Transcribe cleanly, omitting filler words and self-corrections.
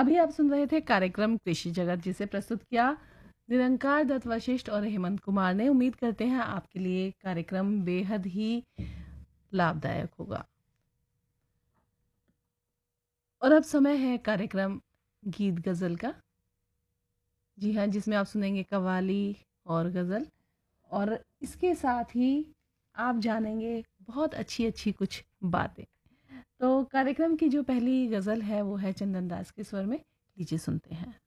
अभी आप सुन रहे थे कार्यक्रम कृषि जगत, जिसे प्रस्तुत किया निरंकार दत्त वशिष्ठ और हेमंत कुमार ने। उम्मीद करते हैं आपके लिए कार्यक्रम बेहद ही लाभदायक होगा। और अब समय है कार्यक्रम गीत गज़ल का। जी हाँ, जिसमें आप सुनेंगे कव्वाली और गज़ल, और इसके साथ ही आप जानेंगे बहुत अच्छी अच्छी कुछ बातें। तो कार्यक्रम की जो पहली गज़ल है वो है चंदन दास के स्वर में। लीजिए सुनते हैं।